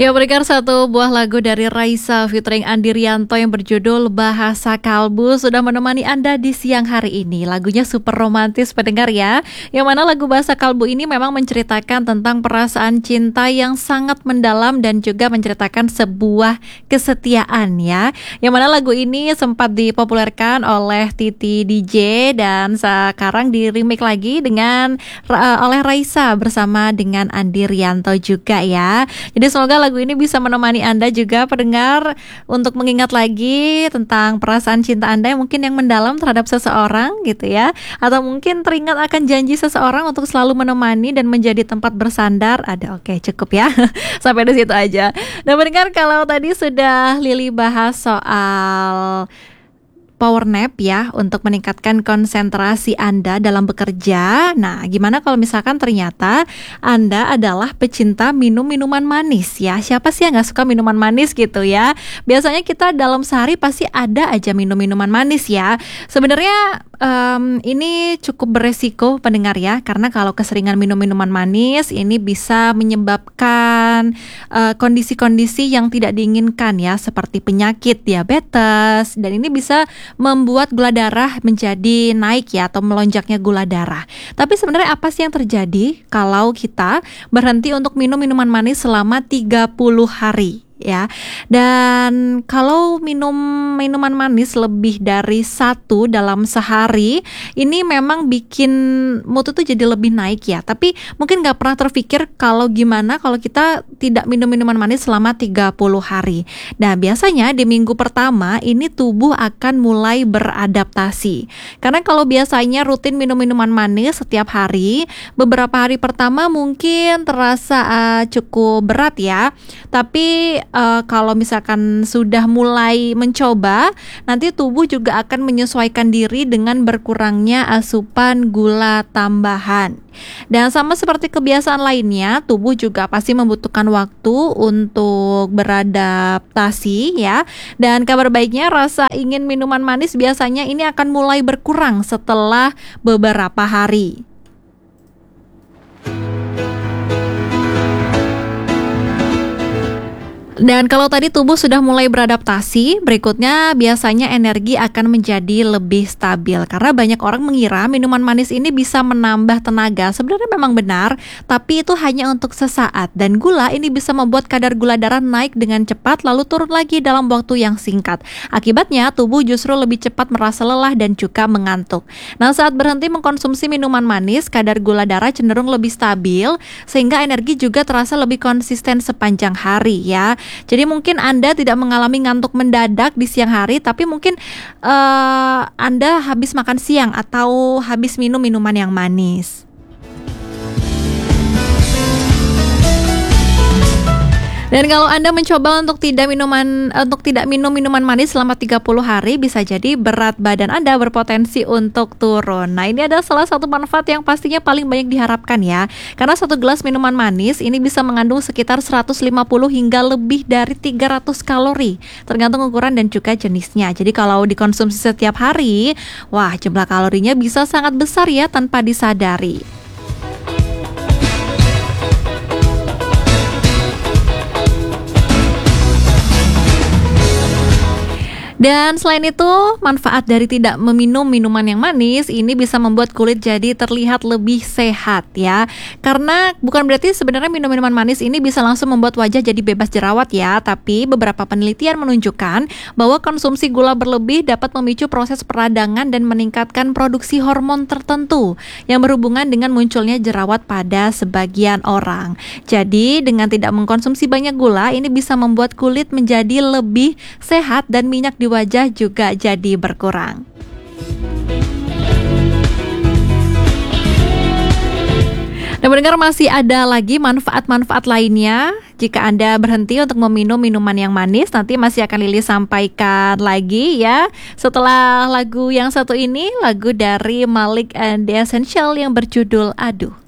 Ya, berikan satu buah lagu dari Raisa featuring Andi Rianto yang berjudul Bahasa Kalbu sudah menemani Anda di siang hari ini. Lagunya super romantis pendengar ya. Yang mana lagu Bahasa Kalbu ini memang menceritakan tentang perasaan cinta yang sangat mendalam dan juga menceritakan sebuah kesetiaan ya. Yang mana lagu ini sempat dipopulerkan oleh Titi DJ dan sekarang di remake lagi dengan oleh Raisa bersama dengan Andi Rianto juga ya. Jadi semoga lagu ini bisa menemani Anda juga pendengar untuk mengingat lagi tentang perasaan cinta Anda yang mungkin yang mendalam terhadap seseorang gitu ya. Atau mungkin teringat akan janji seseorang untuk selalu menemani dan menjadi tempat bersandar. Oke, cukup ya. Sampai di situ aja. Dan pendengar, kalau tadi sudah Lili bahas soal power nap ya untuk meningkatkan konsentrasi Anda dalam bekerja. Nah, gimana kalau misalkan ternyata Anda adalah pecinta minum minuman manis ya? Siapa sih yang gak suka minuman manis gitu ya? Biasanya kita dalam sehari pasti ada aja minum minuman manis ya. Sebenarnya ini cukup beresiko pendengar ya, karena kalau keseringan minum minuman manis ini bisa menyebabkan kondisi-kondisi yang tidak diinginkan ya, seperti penyakit diabetes, dan ini bisa membuat gula darah menjadi naik ya, atau melonjaknya gula darah. Tapi sebenarnya apa sih yang terjadi kalau kita berhenti untuk minum minuman manis selama 30 hari? Ya, dan kalau minum minuman manis lebih dari 1 dalam sehari, ini memang bikin mood itu jadi lebih naik ya. Tapi mungkin gak pernah terpikir kalau gimana kalau kita tidak minum minuman manis selama 30 hari. Nah, biasanya di minggu pertama ini tubuh akan mulai beradaptasi. Karena kalau biasanya rutin minum minuman manis setiap hari, beberapa hari pertama mungkin terasa cukup berat ya. Tapi kalau misalkan sudah mulai mencoba, nanti tubuh juga akan menyesuaikan diri dengan berkurangnya asupan gula tambahan. Dan sama seperti kebiasaan lainnya, tubuh juga pasti membutuhkan waktu untuk beradaptasi ya. Dan kabar baiknya, rasa ingin minuman manis biasanya ini akan mulai berkurang setelah beberapa hari. Dan kalau tadi tubuh sudah mulai beradaptasi, berikutnya biasanya energi akan menjadi lebih stabil. Karena banyak orang mengira minuman manis ini bisa menambah tenaga. Sebenarnya memang benar, tapi itu hanya untuk sesaat. Dan gula ini bisa membuat kadar gula darah naik dengan cepat lalu turun lagi dalam waktu yang singkat. Akibatnya tubuh justru lebih cepat merasa lelah dan juga mengantuk. Nah, saat berhenti mengkonsumsi minuman manis, kadar gula darah cenderung lebih stabil sehingga energi juga terasa lebih konsisten sepanjang hari ya. Jadi mungkin Anda tidak mengalami ngantuk mendadak di siang hari, tapi mungkin Anda habis makan siang atau habis minum minuman yang manis. Dan kalau Anda mencoba untuk tidak minum minuman manis selama 30 hari, bisa jadi berat badan Anda berpotensi untuk turun. Nah, ini adalah salah satu manfaat yang pastinya paling banyak diharapkan ya. Karena 1 gelas minuman manis ini bisa mengandung sekitar 150 hingga lebih dari 300 kalori, tergantung ukuran dan juga jenisnya. Jadi kalau dikonsumsi setiap hari, wah, jumlah kalorinya bisa sangat besar ya tanpa disadari. Dan selain itu, manfaat dari tidak meminum minuman yang manis ini bisa membuat kulit jadi terlihat lebih sehat ya. Karena bukan berarti sebenarnya minum minuman manis ini bisa langsung membuat wajah jadi bebas jerawat ya. Tapi beberapa penelitian menunjukkan bahwa konsumsi gula berlebih dapat memicu proses peradangan dan meningkatkan produksi hormon tertentu yang berhubungan dengan munculnya jerawat pada sebagian orang. Jadi dengan tidak mengkonsumsi banyak gula, ini bisa membuat kulit menjadi lebih sehat dan minyak di wajah juga jadi berkurang. Dan mendengar, masih ada lagi manfaat-manfaat lainnya jika Anda berhenti untuk meminum minuman yang manis. Nanti masih akan Lili sampaikan lagi ya setelah lagu yang satu ini, lagu dari Malik and the Essential yang berjudul Aduh.